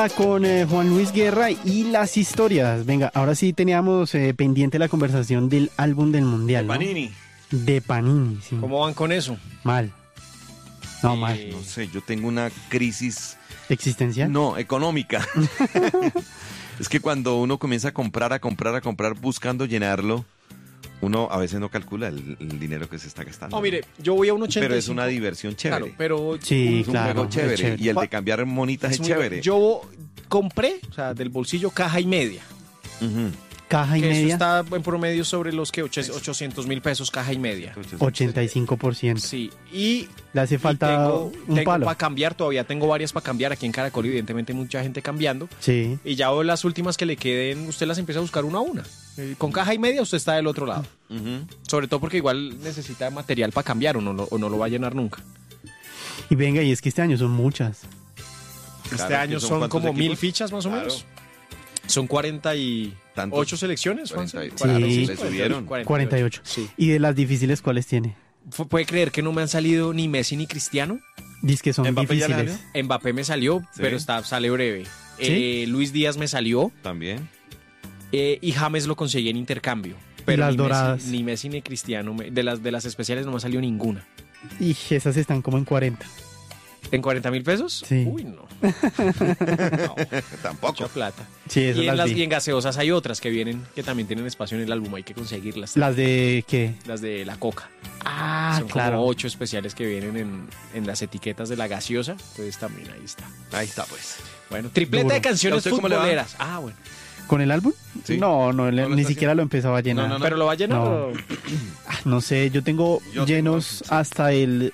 Con Juan Luis Guerra y las historias. Venga, ahora sí teníamos pendiente la conversación del álbum del Mundial, ¿no? Panini. De Panini, sí. ¿Cómo van con eso? Mal. No, mal. No sé, yo tengo una crisis... ¿Existencial? No, económica. Es que cuando uno comienza a comprar buscando llenarlo, uno a veces no calcula el dinero que se está gastando. No, mire, yo voy a un 85. Pero es una diversión chévere. Claro, pero... Sí, Es un claro. juego chévere. es chévere. Y el de cambiar monitas es muy chévere. bueno. Yo compré, o sea, del bolsillo caja y media. Ujú. Caja y Que eso media, está en promedio sobre los que 800,000 pesos caja y media. 85%. Sí, y Le hace falta tengo un palo. para cambiar, todavía tengo varias para cambiar aquí en Caracol, evidentemente mucha gente cambiando. Sí. Y ya las últimas que le queden, usted las empieza a buscar una a una. Con caja y media usted está del otro lado. Ujú. Sobre todo porque igual necesita material para cambiar o no lo va a llenar nunca. Y venga, y es que este año son muchas. Este Claro, año que son son ¿cuántos como 1.000 equipos? fichas más o Claro. menos. Son 48 ¿Tantos? selecciones, Juan. 48. Sí. Le subieron. 48. Sí. ¿Y de las difíciles cuáles tiene? ¿Puede creer que no me han salido ni Messi ni Cristiano? Dice que son ¿Mbappé ya le difíciles. Mbappé me salió, Sí. pero sale breve. ¿Sí? Luis Díaz me salió También. y James lo conseguí en intercambio. Pero las ni doradas. Ni Messi ni Cristiano. De las especiales no me salió ninguna. Y esas están como en 40. ¿En 40,000 pesos? Sí. Uy, no. No, Tampoco. mucha plata. Sí, esas Y en las vi. y en gaseosas hay otras que vienen, que también tienen espacio en el álbum, hay que conseguirlas. ¿Las de qué? Las de la Coca. Ah, Son claro. como 8 especiales que vienen en las etiquetas de la gaseosa. Entonces también ahí está. Ahí está, pues. Bueno, tripleta Duro. de canciones ¿Y a usted cómo le va? futboleras. Ah, bueno. ¿Con el álbum? Sí. No, ¿No lo ni está siquiera lo empezaba a llenar. No, no. ¿Pero lo va a llenar No. o...? No sé, yo tengo Yo llenos tengo- hasta el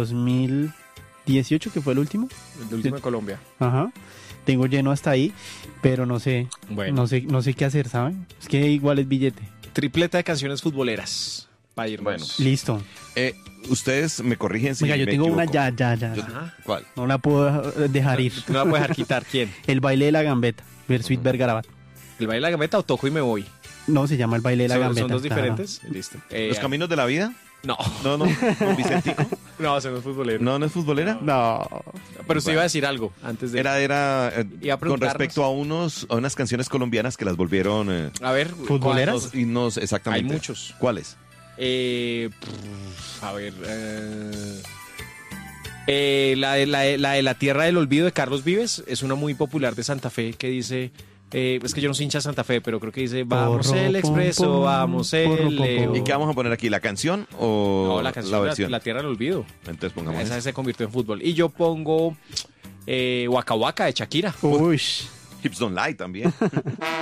2018, que fue el último. El de último de Colombia. Ajá. Tengo lleno hasta ahí, pero no sé, Bueno. no sé qué hacer, ¿saben? Es que igual es billete. Tripleta de canciones futboleras. Para irnos. Bueno. Listo. Ustedes me corrigen si Venga, yo me tengo una equivoco. ya. Yo- Ajá. ¿Cuál? No la puedo dejar ir. No la puede dejar quitar. ¿Quién? El baile de la gambeta, Versuit Vergarabat. ¿El baile de la gambeta o toco y me voy? No, se llama el baile de la gambeta. ¿Son dos claro. diferentes? Listo. ¿Los caminos de la vida? No. No, con Vicentico. No, ese no es futbolero. ¿No es futbolera? No. Pero usted iba a decir algo antes de... Era Iba a con preguntarnos. respecto a unas canciones colombianas que las volvieron A ver. ¿Futboleras? ¿cuántos? himnos exactamente. Hay muchos. ¿Cuáles? A ver. La de la Tierra del Olvido de Carlos Vives es una muy popular de Santa Fe que dice... es que yo no soy hincha de Santa Fe, pero creo que dice vamos Porro, el pom, expreso, pom, vamos porro, el pom, Leo. pom. ¿Y qué vamos a poner aquí? ¿La canción o No, la canción, versión? la Tierra del Olvido. Entonces pongamos Esa esa. se convirtió en fútbol. Y yo pongo Waka Waka de Shakira. Uy. Hips Don't Lie también.